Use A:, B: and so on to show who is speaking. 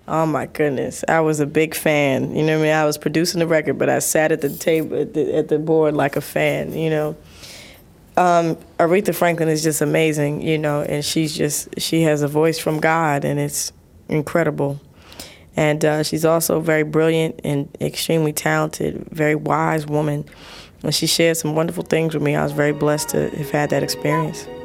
A: Oh my goodness, I was a big fan. You know what I mean? I was producing the record, but I sat at the table at the board like a fan. Aretha Franklin is just amazing. And she has a voice from God, and it's incredible. And she's also very brilliant and extremely talented, very wise woman. And she shared some wonderful things with me. I was very blessed to have had that experience.